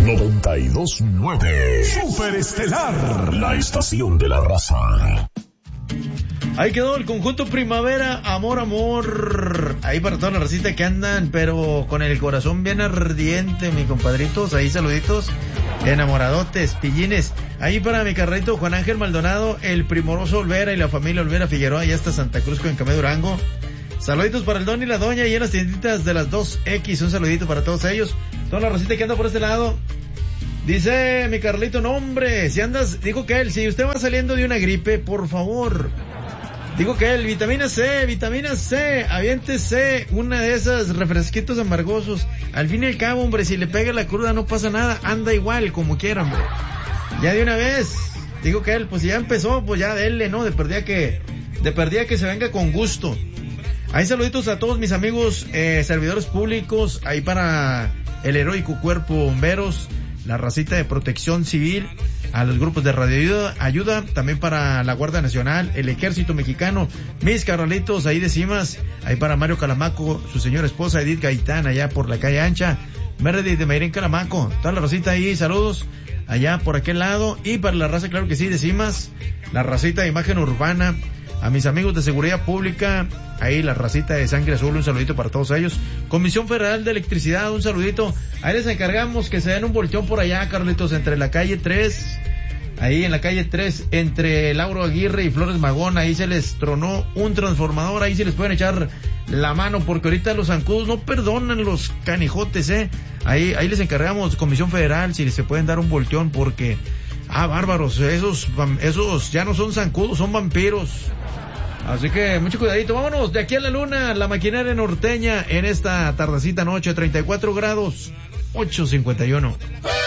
92.9 Superestelar, la estación de la raza. Ahí quedó el conjunto Primavera, amor. Ahí para toda la racita que andan, pero con el corazón bien ardiente, mi compadritos. Ahí saluditos, enamoradotes, pillines. Ahí para mi carrito Juan Ángel Maldonado, el Primoroso Olvera y la familia Olvera Figueroa, allá hasta Santa Cruz con Camé Durango. Saluditos para el don y la doña y en las tienditas de las 2X. Un saludito para todos ellos. Toda la racita que anda por este lado. Dice mi Carlito, no hombre, si andas, dijo que él, si usted va saliendo de una gripe, por favor. Digo que él, vitamina C, aviéntese una de esas refresquitos amargosos. Al fin y al cabo, hombre, si le pega la cruda no pasa nada, anda igual, como quiera, hombre. Ya de una vez, digo que él, pues si ya empezó, pues ya denle, ¿no? De perdida que se venga con gusto. Ahí saluditos a todos mis amigos, servidores públicos, ahí para el heroico cuerpo bomberos, la racita de protección civil, a los grupos de radio ayuda, también para la Guardia Nacional, el Ejército Mexicano, mis carnalitos ahí de Cimas, ahí para Mario Calamaco, su señora esposa Edith Gaitán, allá por la calle Ancha, Meredith de Mayrín Calamaco, toda la racita ahí, saludos, allá por aquel lado, y para la raza, claro que sí, de Cimas, la racita de imagen urbana, a mis amigos de seguridad pública, ahí la racita de Sangre Azul, un saludito para todos ellos. Comisión Federal de Electricidad, un saludito. Ahí les encargamos que se den un volteón por allá, Carlitos, entre la calle 3, ahí en la calle 3, entre Lauro Aguirre y Flores Magón, ahí se les tronó un transformador, ahí se les pueden echar la mano, porque ahorita los zancudos no perdonan los canijotes, Ahí les encargamos, Comisión Federal, si se pueden dar un volteón, porque, bárbaros, esos ya no son zancudos, son vampiros. Así que mucho cuidadito, vámonos de aquí a la luna, la maquinaria norteña en esta tardecita noche, 34 grados, 8:51.